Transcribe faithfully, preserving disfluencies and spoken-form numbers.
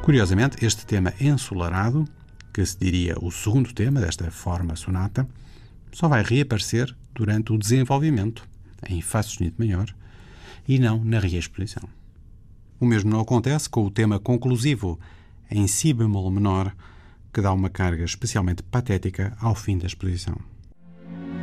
Curiosamente, este tema ensolarado, que se diria o segundo tema desta forma sonata, só vai reaparecer durante o desenvolvimento, em Fá sustenido maior, e não na reexposição. O mesmo não acontece com o tema conclusivo, em Si bemol menor, que dá uma carga especialmente patética ao fim da exposição.